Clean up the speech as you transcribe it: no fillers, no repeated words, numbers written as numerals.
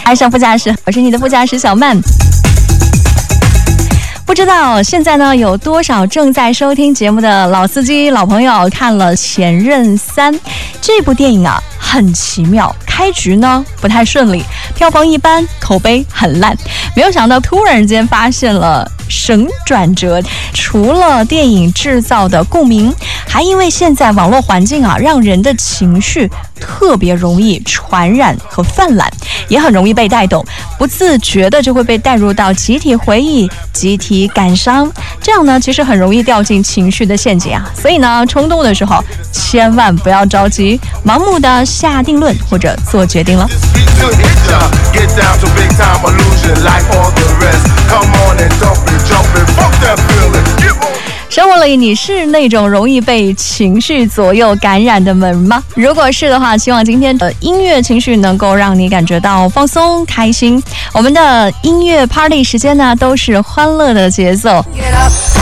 爱上副驾驶，我是你的副驾驶小曼。不知道现在呢有多少正在收听节目的老司机老朋友看了《前任3》这部电影啊，很奇妙。开局呢不太顺利，票房一般，口碑很烂。没有想到突然间发现了神转折，除了电影制造的共鸣，还因为现在网络环境啊，让人的情绪特别容易传染和泛滥，也很容易被带动，不自觉的就会被带入到集体回忆、集体感伤，这样呢其实很容易掉进情绪的陷阱啊。所以呢，冲动的时候千万不要着急，盲目的下定论或者做决定了。生活里你是那种容易被情绪左右感染的人吗？如果是的话，希望今天的音乐情绪能够让你感觉到放松开心。我们的音乐 party 时间呢，都是欢乐的节奏。